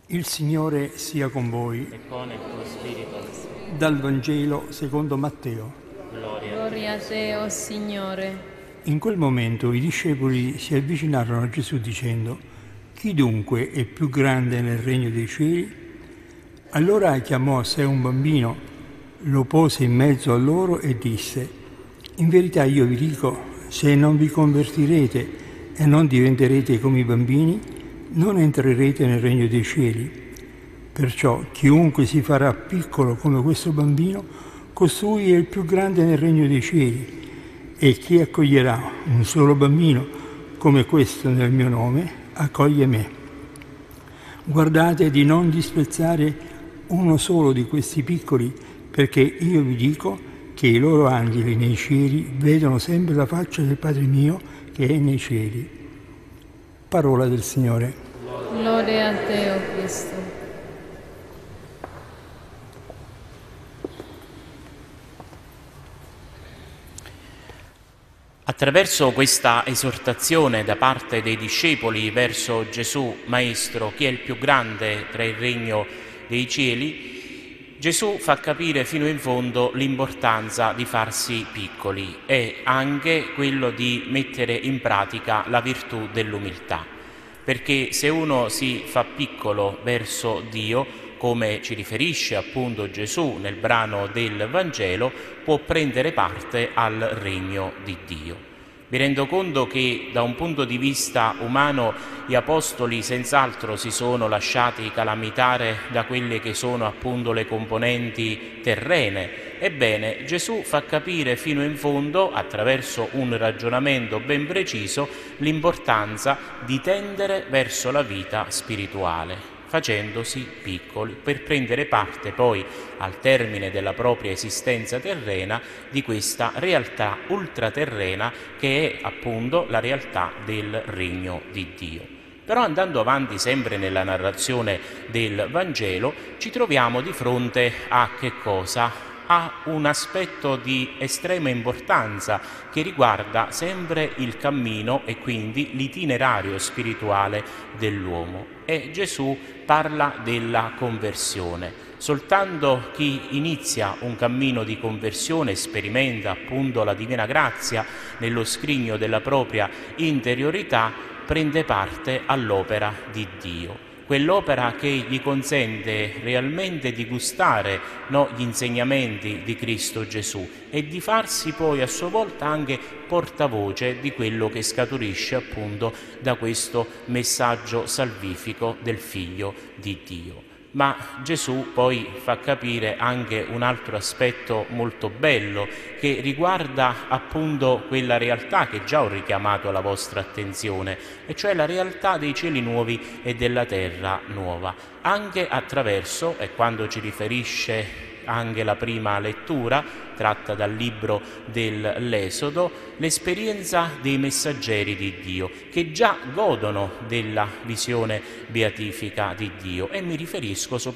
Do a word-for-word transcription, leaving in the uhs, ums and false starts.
Il Signore sia con voi. E con il tuo spirito. Dal Vangelo secondo Matteo. Gloria. Gloria a te, o Signore. In quel momento i discepoli si avvicinarono a Gesù dicendo: «Chi dunque è più grande nel regno dei cieli?» Allora chiamò a sé un bambino, lo pose in mezzo a loro e disse: «In verità io vi dico, se non vi convertirete e non diventerete come i bambini, non entrerete nel regno dei cieli. Perciò chiunque si farà piccolo come questo bambino, costui è il più grande nel regno dei cieli. E chi accoglierà un solo bambino come questo nel mio nome, accoglie me. Guardate di non disprezzare uno solo di questi piccoli, perché io vi dico che i loro angeli nei cieli vedono sempre la faccia del Padre mio che è nei cieli». Parola del Signore. Gloria a te, o Cristo. Attraverso questa esortazione da parte dei discepoli verso Gesù, Maestro, chi è il più grande tra il regno dei cieli, Gesù fa capire fino in fondo l'importanza di farsi piccoli e anche quello di mettere in pratica la virtù dell'umiltà. Perché se uno si fa piccolo verso Dio, come ci riferisce appunto Gesù nel brano del Vangelo, può prendere parte al regno di Dio. Mi rendo conto che da un punto di vista umano gli apostoli senz'altro si sono lasciati calamitare da quelle che sono appunto le componenti terrene. Ebbene, Gesù fa capire fino in fondo, attraverso un ragionamento ben preciso, l'importanza di tendere verso la vita spirituale, facendosi piccoli, per prendere parte poi, al termine della propria esistenza terrena, di questa realtà ultraterrena che è appunto la realtà del regno di Dio. Però andando avanti sempre nella narrazione del Vangelo, ci troviamo di fronte a che cosa? Ha un aspetto di estrema importanza che riguarda sempre il cammino e quindi l'itinerario spirituale dell'uomo. E Gesù parla della conversione. Soltanto chi inizia un cammino di conversione sperimenta appunto la divina grazia nello scrigno della propria interiorità, prende parte all'opera di Dio. Quell'opera che gli consente realmente di gustare no, gli insegnamenti di Cristo Gesù e di farsi poi a sua volta anche portavoce di quello che scaturisce appunto da questo messaggio salvifico del Figlio di Dio. Ma Gesù poi fa capire anche un altro aspetto molto bello che riguarda appunto quella realtà che già ho richiamato alla vostra attenzione, e cioè la realtà dei cieli nuovi e della terra nuova, anche attraverso, e quando ci riferisce anche la prima lettura, tratta dal libro dell'Esodo, l'esperienza dei messaggeri di Dio, che già godono della visione beatifica di Dio, e mi riferisco soprattutto